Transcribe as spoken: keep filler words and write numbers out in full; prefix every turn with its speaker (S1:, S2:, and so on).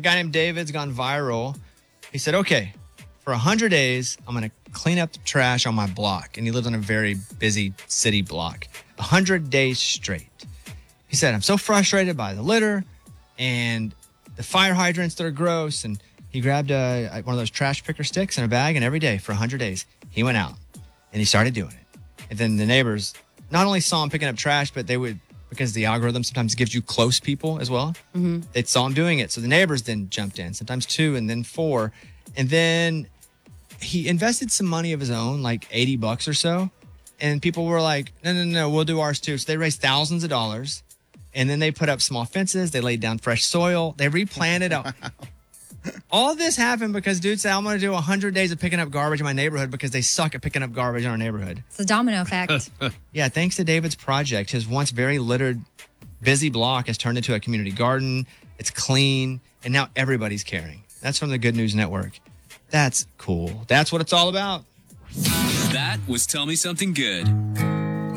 S1: guy named David's gone viral. He said, okay, for one hundred days, I'm going to clean up the trash on my block. And he lives on a very busy city block. one hundred days straight. He said, I'm so frustrated by the litter and the fire hydrants that are gross. And he grabbed a, one of those trash picker sticks in a bag, and every day for one hundred days, he went out and he started doing it. And then the neighbors not only saw him picking up trash, but they would, because the algorithm sometimes gives you close people as well. Mm-hmm. They saw him doing it. So the neighbors then jumped in, sometimes two and then four. And then he invested some money of his own, like eighty bucks or so. And people were like, no, no, no, we'll do ours too. So they raised thousands of dollars. And then they put up small fences. They laid down fresh soil. They replanted. Wow. All this happened because dude said, I'm going to do one hundred days of picking up garbage in my neighborhood because they suck at picking up garbage in our neighborhood.
S2: It's a domino effect.
S1: Yeah, thanks to David's project, his once very littered, busy block has turned into a community garden. It's clean, and now everybody's caring. That's from the Good News Network. That's cool. That's what it's all about.
S3: That was Tell Me Something Good.